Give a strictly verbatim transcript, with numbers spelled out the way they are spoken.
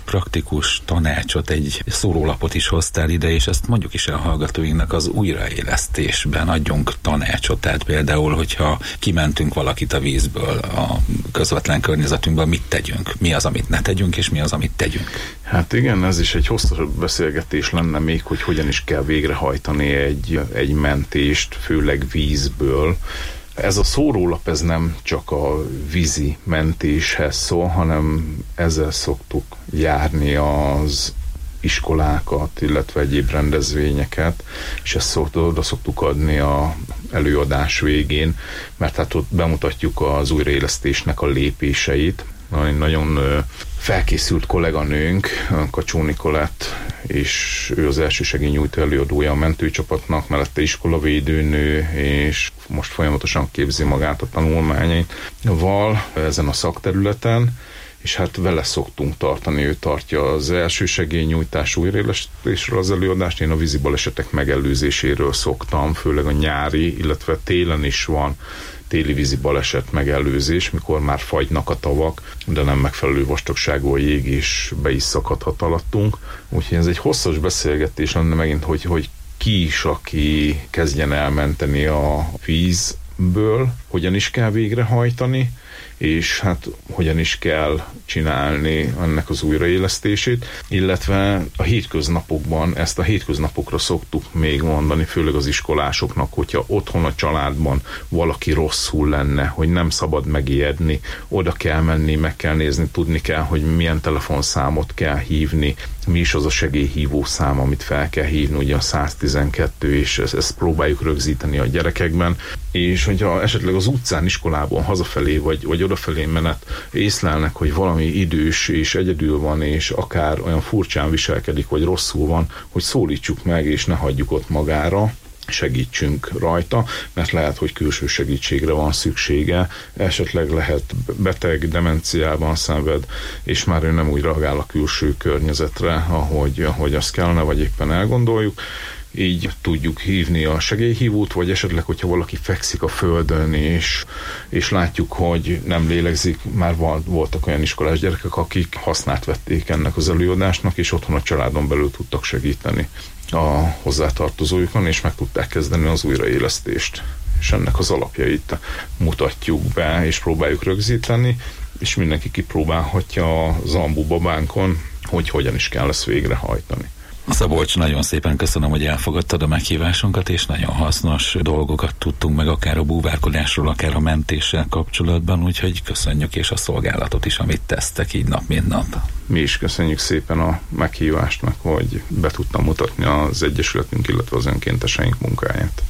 praktikus tanácsot, egy szórólapot is hoztál ide, és ezt mondjuk is a hallgatóinknak, az újraélesztésben adjunk tanácsot. Tehát például, hogyha kimentünk valakit a vízből, a közvetlen környezetünkben, mit tegyünk? Mi az, amit ne tegyünk, és mi az, amit tegyünk? Hát igen, ez is egy hosszabb beszélgetés lenne még, hogy hogyan is kell végrehajtani egy, egy mentést, főleg vízből. Ez a szórólap, ez nem csak a vízi mentéshez szól, hanem ezzel szoktuk járni az iskolákat, illetve egyéb rendezvényeket, és ezt szoktuk, oda szoktuk adni a előadás végén, mert hát ott bemutatjuk az újraélesztésnek a lépéseit. Nagyon felkészült kolléganőnk, Kacsó Nikolett, és ő az elsősegélynyújtó előadója a mentőcsapatnak, mellette iskolavédőnő, és most folyamatosan képzi magát a tanulmányaival ezen a szakterületen, és hát vele szoktunk tartani, ő tartja az elsősegélynyújtás újraélesztésről az előadást, én a vízi balesetek megelőzéséről szoktam, főleg a nyári, illetve télen is van téli vízi baleset megelőzés, mikor már fagynak a tavak, de nem megfelelő vastagságú a jég, és be is szakadhat alattunk. Úgyhogy ez egy hosszas beszélgetés lenne megint, hogy, hogy ki is, aki kezdjen elmenteni a vízből, hogyan is kell végrehajtani, és hát hogyan is kell csinálni ennek az újraélesztését, illetve a hétköznapokban, ezt a hétköznapokra szoktuk még mondani, főleg az iskolásoknak, hogyha otthon a családban valaki rosszul lenne, hogy nem szabad megijedni, oda kell menni, meg kell nézni, tudni kell, hogy milyen telefonszámot kell hívni, mi is az a segélyhívó szám, amit fel kell hívni, ugye a száz tizenkettő, és ezt, ezt próbáljuk rögzíteni a gyerekekben, és hogyha esetleg az utcán, iskolában hazafelé, vagy, vagy odafelé menet észlelnek, hogy valami idős és egyedül van, és akár olyan furcsán viselkedik, vagy rosszul van, hogy szólítsuk meg, és ne hagyjuk ott magára, segítsünk rajta, mert lehet, hogy külső segítségre van szüksége, esetleg lehet beteg, demenciában szenved, és már ő nem úgy reagál a külső környezetre, ahogy, ahogy azt kellene, vagy éppen elgondoljuk. Így tudjuk hívni a segélyhívót, vagy esetleg, hogyha valaki fekszik a földön, és, és látjuk, hogy nem lélegzik, már voltak olyan iskolás gyerekek, akik hasznát vették ennek az előadásnak, és otthon a családon belül tudtak segíteni a hozzátartozójukon, és meg tudták kezdeni az újraélesztést. És ennek az alapjait mutatjuk be, és próbáljuk rögzíteni, és mindenki kipróbálhatja a Zambu babánkon, hogy hogyan is kell ezt végrehajtani. Szabolcs, nagyon szépen köszönöm, hogy elfogadtad a meghívásunkat, és nagyon hasznos dolgokat tudtunk meg, akár a búvárkodásról, akár a mentéssel kapcsolatban, úgyhogy köszönjük, és a szolgálatot is, amit tesztek így nap, mint nap. Mi is köszönjük szépen a meghívást, meg hogy be tudtam mutatni az Egyesületünk, illetve az önkénteseink munkáját.